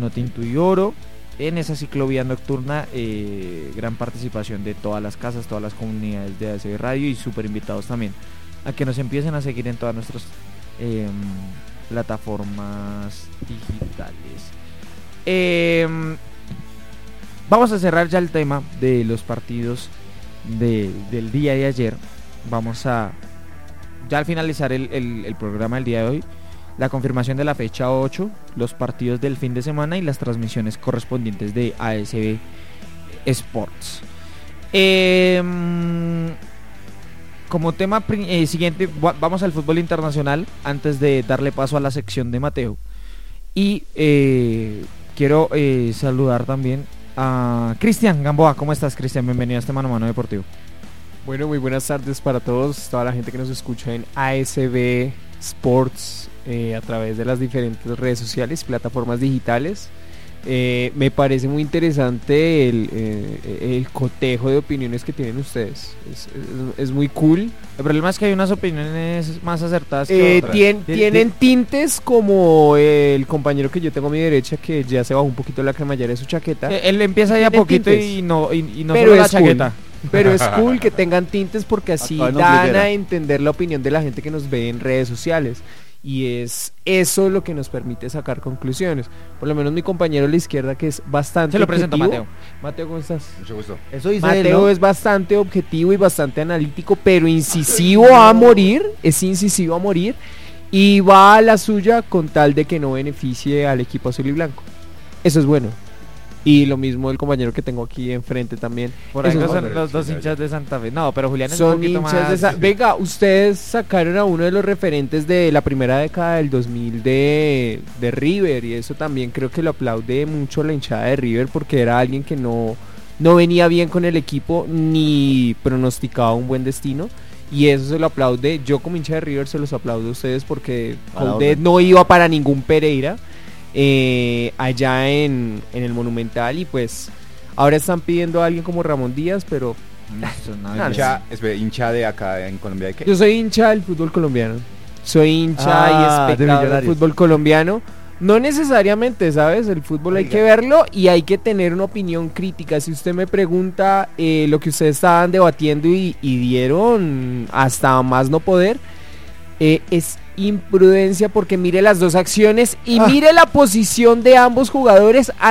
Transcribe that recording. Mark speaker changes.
Speaker 1: Vinotinto y Oro. En esa ciclovía nocturna, gran participación de todas las casas, todas las comunidades de ASB Radio, y súper invitados también a que nos empiecen a seguir en todas nuestras plataformas digitales. Vamos a cerrar ya el tema de los partidos del día de ayer. Vamos a ya al finalizar el programa del día de hoy, la confirmación de la fecha 8, los partidos del fin de semana y las transmisiones correspondientes de ASB Sports. Como tema siguiente, vamos al fútbol internacional antes de darle paso a la sección de Mateo. Y quiero saludar también a Cristian Gamboa. ¿Cómo estás, Cristian? Bienvenido a este Mano a Mano Deportivo.
Speaker 2: Bueno, muy buenas tardes para todos, toda la gente que nos escucha en ASB Sports a través de las diferentes redes sociales, plataformas digitales. Me parece muy interesante el cotejo de opiniones que tienen ustedes. Es muy cool.
Speaker 1: El problema es que hay unas opiniones más acertadas que otras.
Speaker 2: Tienen tintes como el compañero que yo tengo a mi derecha, que ya se bajó un poquito la cremallera de su chaqueta.
Speaker 1: Él empieza ya poquito
Speaker 2: tintes.
Speaker 1: y no
Speaker 2: Pero
Speaker 1: solo la
Speaker 2: es
Speaker 1: chaqueta.
Speaker 2: Pero es cool que tengan tintes, porque así dan a entender la opinión de la gente que nos ve en redes sociales. Y es eso lo que nos permite sacar conclusiones. Por lo menos mi compañero a la izquierda, que es bastante
Speaker 1: Se lo presento,
Speaker 2: objetivo.
Speaker 1: Mateo.
Speaker 2: Mateo, ¿cómo estás?
Speaker 3: Mucho gusto.
Speaker 4: Eso dice
Speaker 2: Mateo
Speaker 4: él, ¿no?
Speaker 2: es bastante objetivo y bastante analítico, pero incisivo a morir. Es incisivo a morir. Y va a la suya con tal de que no beneficie al equipo azul y blanco. Eso es bueno. Y lo mismo el compañero que tengo aquí enfrente también.
Speaker 1: Por ahí
Speaker 2: Eso es
Speaker 1: son
Speaker 2: bueno.
Speaker 1: los dos hinchas de Santa Fe. No, pero Julián es
Speaker 2: Son
Speaker 1: un poquito
Speaker 2: hinchas
Speaker 1: más...
Speaker 2: Venga, ustedes sacaron a uno de los referentes de la primera década del 2000 de River, y eso también creo que lo aplaude mucho la hinchada de River, porque era alguien que no venía bien con el equipo ni pronosticaba un buen destino, y eso se lo aplaude. Yo como hincha de River se los aplaudo a ustedes, porque Coudet no iba para ningún Pereira allá en el Monumental, y pues ahora están pidiendo a alguien como Ramón Díaz, pero
Speaker 3: hincha de acá en Colombia, ¿de qué?
Speaker 2: yo soy hincha del fútbol colombiano. Soy hincha y espectador del fútbol colombiano. No necesariamente, ¿sabes? El fútbol hay que verlo y hay que tener una opinión crítica. Si usted me pregunta lo que ustedes estaban debatiendo y dieron hasta más no poder, es imprudencia, porque mire las dos acciones y mire la posición de ambos jugadores